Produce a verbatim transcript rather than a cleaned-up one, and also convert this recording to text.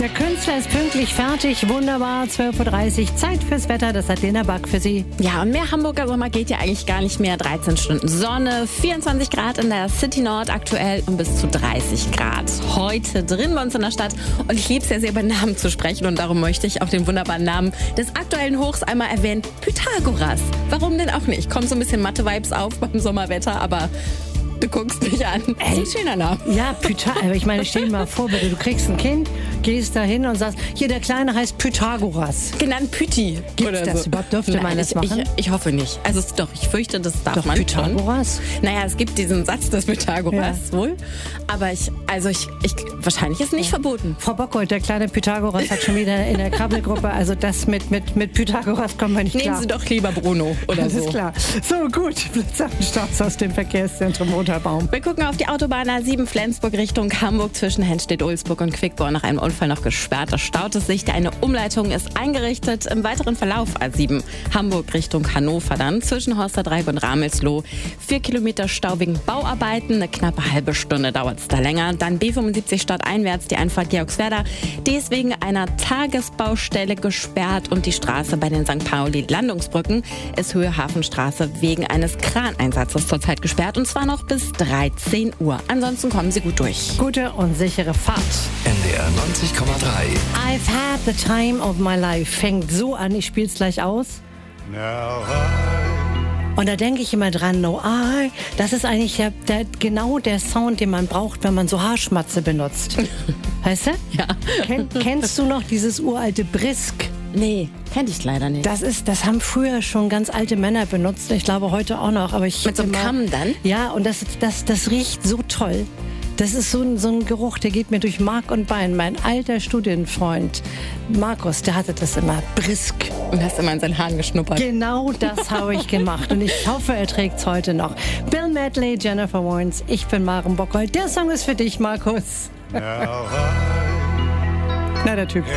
Der Künstler ist pünktlich fertig. Wunderbar, zwölf Uhr dreißig. Zeit fürs Wetter. Das hat Lena Back für Sie. Ja, und mehr Hamburger Sommer geht ja eigentlich gar nicht mehr. dreizehn Stunden Sonne, vierundzwanzig Grad in der City Nord aktuell und bis zu dreißig Grad heute drin bei uns in der Stadt. Und ich liebe es ja sehr, über Namen zu sprechen. Und darum möchte ich auch den wunderbaren Namen des aktuellen Hochs einmal erwähnen. Pythagoras. Warum denn auch nicht? Kommt so ein bisschen Mathe-Vibes auf beim Sommerwetter, aber... Du guckst mich an. Das ist ein schöner Name. Ja, Pythagoras. Ich meine, stell dir mal vor, bitte, du kriegst ein Kind, gehst da hin und sagst, hier, der Kleine heißt Pythagoras. Genannt Pütti. Gibt's oder das so. überhaupt? Dürfte Nein, man das ich, machen? Ich, ich hoffe nicht. Also es- doch, ich fürchte, das darf Doch, man Pythagoras? schon. Naja, es gibt diesen Satz des Pythagoras wohl. Aber ich, also ich, ich, wahrscheinlich ist nicht verboten. Frau Bockhold, der kleine Pythagoras hat schon wieder in der Krabbelgruppe, also das mit, mit, mit Pythagoras kommen wir nicht Nehmen klar. Sie doch lieber Bruno oder Das so. ist klar. So, gut. Blitzabsturz aus dem Verkehrszentrum Unterbaum. Wir gucken auf die Autobahn A sieben Flensburg Richtung Hamburg zwischen Hennstedt-Ulzburg und Quickborn nach einem Unfall noch gesperrt. Da staut es sich. Eine Umleitung ist eingerichtet. Im weiteren Verlauf A sieben Hamburg Richtung Hannover dann zwischen Horsterdreieck und Ramelsloh. Vier Kilometer Stau wegen Bauarbeiten. Eine knappe halbe Stunde dauert es da länger. Dann B fünfundsiebzig stadteinwärts die Einfahrt Georgswerda. Die ist wegen einer Tagesbaustelle gesperrt und die Straße bei den Sankt Pauli Landungsbrücken ist Höhe Hafenstraße wegen eines Kraneinsatzes zurzeit gesperrt und zwar noch bis dreizehn Uhr. Ansonsten kommen Sie gut durch. Gute und sichere Fahrt. N D R neunzig Komma drei. I've had the time of my life. Fängt so an, ich spiel's gleich aus. Now I Und da denke ich immer dran, no I. Das ist eigentlich der, der, genau der Sound, den man braucht, wenn man so Haarschmatze benutzt. Weißt du? Ja. Ken, kennst du noch dieses uralte Brisk? Nee, kenn ich leider nicht. Das ist, das haben früher schon ganz alte Männer benutzt. Ich glaube heute auch noch. Aber ich Mit so einem immer- Kamm dann? Ja, und das, das, das riecht so toll. Das ist so ein, so ein Geruch, der geht mir durch Mark und Bein. Mein alter Studienfreund Markus, der hatte das immer. Brisk. Und hast immer in seinen Haaren geschnuppert. Genau das habe ich gemacht. Und ich hoffe, er trägt es heute noch. Bill Medley, Jennifer Warnes. Ich bin Maren Bockhold. Der Song ist für dich, Markus. now I Na, der Typ.